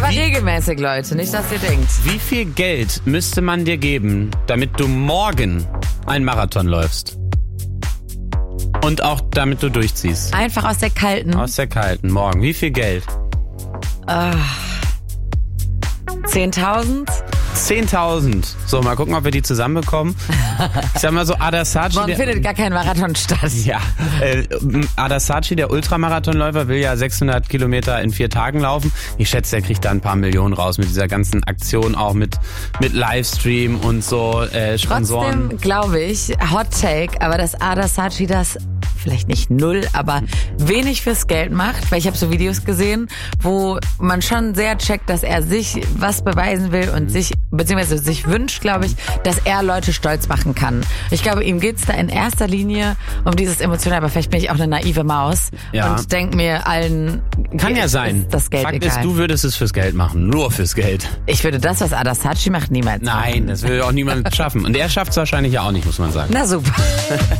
Aber regelmäßig, Leute, nicht, dass ihr denkt. Wie viel Geld müsste man dir geben, damit du morgen einen Marathon läufst? Und auch damit du durchziehst. Einfach aus der kalten. Aus der kalten, morgen. Wie viel Geld? 10.000? 10.000. So, mal gucken, ob wir die zusammenbekommen. Ich sag mal so, Adasachi... Morgen findet gar kein Marathon statt. Ja, Adasachi, der Ultramarathonläufer, will ja 600 Kilometer in 4 Tagen laufen. Ich schätze, der kriegt da ein paar Millionen raus mit dieser ganzen Aktion, auch mit Livestream und so Sponsoren. Trotzdem glaube ich, Hot Take, aber dass Adasachi das vielleicht nicht null, aber wenig fürs Geld macht, weil ich habe so Videos gesehen, wo man schon sehr checkt, dass er sich was beweisen will und sich, beziehungsweise sich wünscht, glaube ich, dass er Leute stolz machen kann. Ich glaube, ihm geht's da in erster Linie um dieses Emotionale, aber vielleicht bin ich auch eine naive Maus und denke mir allen... Kann ja sein. Das Geld Fakt egal. ist, du würdest es fürs Geld machen, nur fürs Geld. Ich würde das, was Adasachi macht, niemals machen. Nein, das würde auch niemand schaffen. Und er schafft es wahrscheinlich ja auch nicht, muss man sagen. Na super.